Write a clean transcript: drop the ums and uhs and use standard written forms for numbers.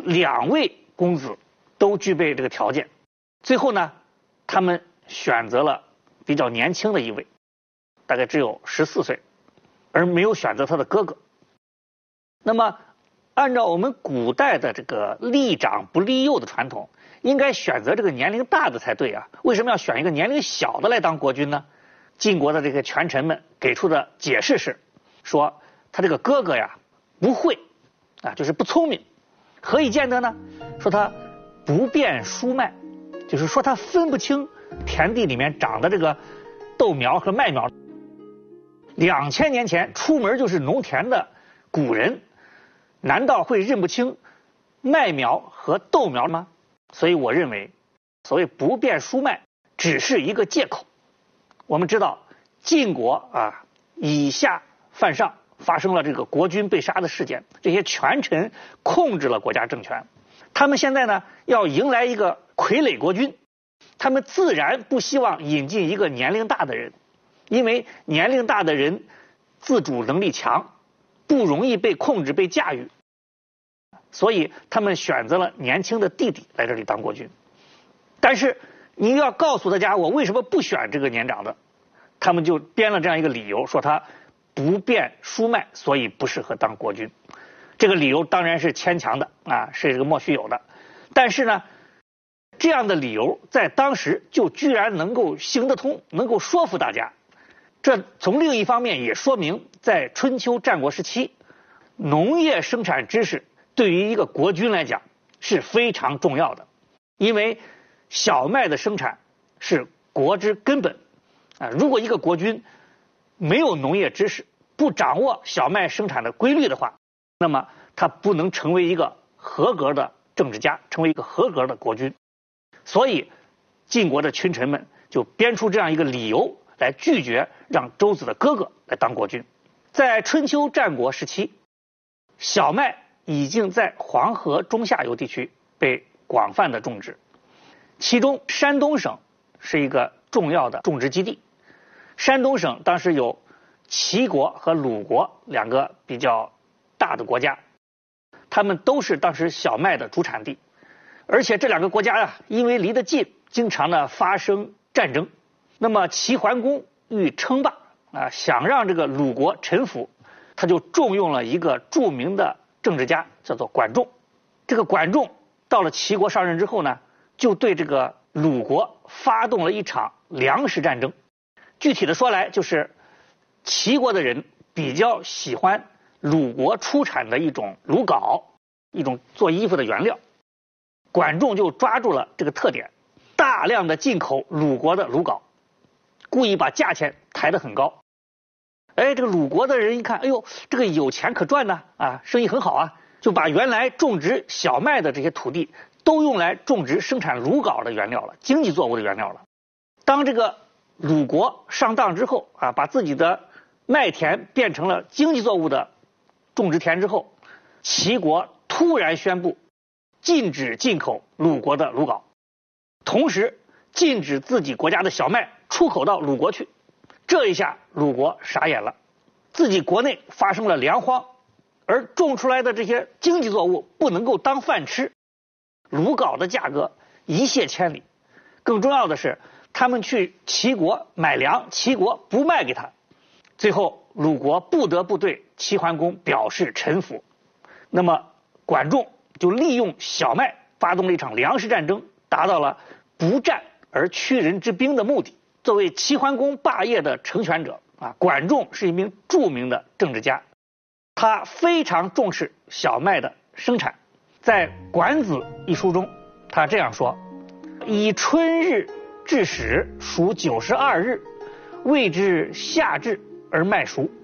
2位公子都具备这个条件。最后呢，他们选择了比较年轻的一位，大概只有14岁，而没有选择他的哥哥。那么按照我们古代的这个立长不立幼的传统，应该选择这个年龄大的才对啊，为什么要选一个年龄小的来当国君呢？晋国的这个权臣们给出的解释是说，他这个哥哥呀不会啊，就是不聪明。何以见得呢？说他不辨蔬麦，就是说他分不清田地里面长的这个豆苗和麦苗。2000年前出门就是农田的古人，难道会认不清麦苗和豆苗吗？所以我认为，所谓不辨蔬麦只是一个借口。我们知道晋国啊以下犯上，发生了这个国君被杀的事件，这些权臣控制了国家政权。他们现在呢要迎来一个傀儡国君，他们自然不希望引进一个年龄大的人，因为年龄大的人自主能力强，不容易被控制被驾驭，所以他们选择了年轻的弟弟来这里当国君。但是你要告诉大家我为什么不选这个年长的，他们就编了这样一个理由，说他不辨蔬麦，所以不适合当国君。这个理由当然是牵强的啊，是这个莫须有的。但是呢，这样的理由在当时就居然能够行得通，能够说服大家。这从另一方面也说明，在春秋战国时期，农业生产知识对于一个国君来讲是非常重要的，因为小麦的生产是国之根本啊。如果一个国君没有农业知识，不掌握小麦生产的规律的话，那么他不能成为一个合格的政治家，成为一个合格的国君。所以晋国的群臣们就编出这样一个理由来拒绝让周子的哥哥来当国君。在春秋战国时期，小麦已经在黄河中下游地区被广泛的种植，其中山东省是一个重要的种植基地。山东省当时有齐国和鲁国2个比较大的国家，他们都是当时小麦的主产地。而且这2个国家啊，因为离得近，经常呢发生战争。那么齐桓公欲称霸啊，想让这个鲁国臣服，他就重用了一个著名的政治家，叫做管仲。这个管仲到了齐国上任之后呢，就对这个鲁国发动了一场粮食战争。具体的说来，就是齐国的人比较喜欢鲁国出产的一种鲁缟，一种做衣服的原料。管仲就抓住了这个特点，大量的进口鲁国的鲁缟，故意把价钱抬得很高。这个鲁国的人一看，哎呦，这个有钱可赚呢啊，生意很好啊，就把原来种植小麦的这些土地都用来种植生产鲁缟的原料了，经济作物的原料了。当这个鲁国上当之后啊，把自己的麦田变成了经济作物的种植田之后，齐国突然宣布禁止进口鲁国的鲁缟，同时禁止自己国家的小麦出口到鲁国去。这一下鲁国傻眼了，自己国内发生了粮荒，而种出来的这些经济作物不能够当饭吃，鲁缟的价格一泻千里。更重要的是，他们去齐国买粮，齐国不卖给他，最后鲁国不得不对齐桓公表示臣服。那么管仲就利用小麦发动了一场粮食战争，达到了不战而屈人之兵的目的。作为齐桓公霸业的成全者啊，管仲是一名著名的政治家，他非常重视小麦的生产。在《管子》一书中，他这样说：以春日至始，属92日，谓之夏至而麦熟。